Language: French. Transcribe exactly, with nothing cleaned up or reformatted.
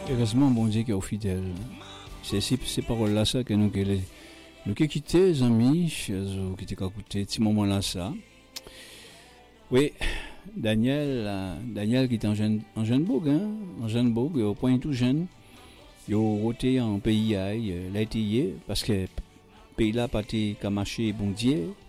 Heureusement, bon Dieu qui est fidèle. C'est ces, ces paroles-là ça que nous que les, nous qui quitté les amis, qui étaient écouté petit moment là ça. Oui, Daniel, euh, Daniel qui est en jeune, en jeune bourg, hein, en jeune bourg, au point tout jeune, il a roté en pays aïe, l'a été parce que pays là pas été marché bon Dieu.